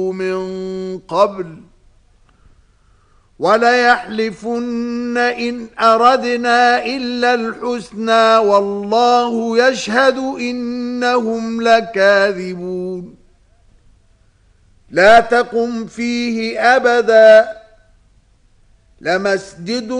من قبل وليحلفن إن أردنا إلا الحسنى والله يشهد إنهم لكاذبون لا تقم فيه أبدا لمسجد